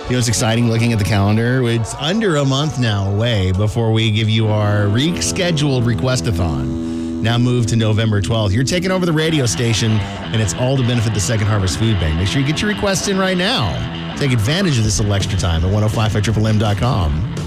You know, it's exciting looking at the calendar. It's under a month now away before we give you our rescheduled Requestathon. Now moved to November 12th. You're taking over the radio station, and it's all to benefit the Second Harvest Food Bank. Make sure you get your requests in right now. Take advantage of this little extra time at 1055MMM.com.